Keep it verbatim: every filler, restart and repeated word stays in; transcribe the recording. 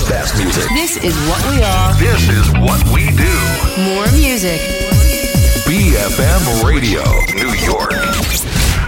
best music. This is what we are. This is what we do. More music. B F M Radio, New York.